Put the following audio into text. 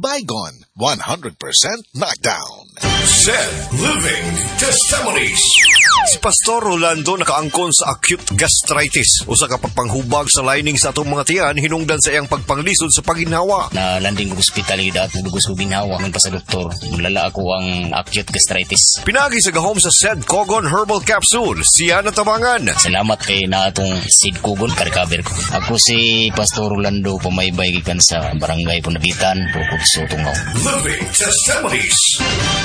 Baygon, 100% knockdown. Zed Living Testimonies. Si Pastor Rolando nakaangkon sa acute gastritis. Usa ka pagpanghubag sa lining sa atong mga tiyan hinungdan sa iyang pagpanglisod sa paginhawa. Na landing ko hospital gid ako dugos ko ginhawa man pa sa doktor. Mulala ako ang acute gastritis. Pinagi sa gahom sa Zed Cogon Herbal Capsule. Siya natabangan. Salamat kay na atong Zed Cogon ka-recover ko. Ako si Pastor Rolando pamaybay gikan sa Barangay Punagitan, Bukod Sotungaw. Living Testimonies.